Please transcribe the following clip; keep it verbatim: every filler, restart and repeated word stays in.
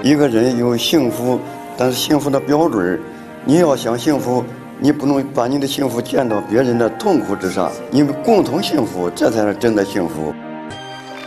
一个人有幸福，但是幸福的标准，你要想幸福，你不能把你的幸福建到别人的痛苦之上，你们共同幸福，这才是真的幸福。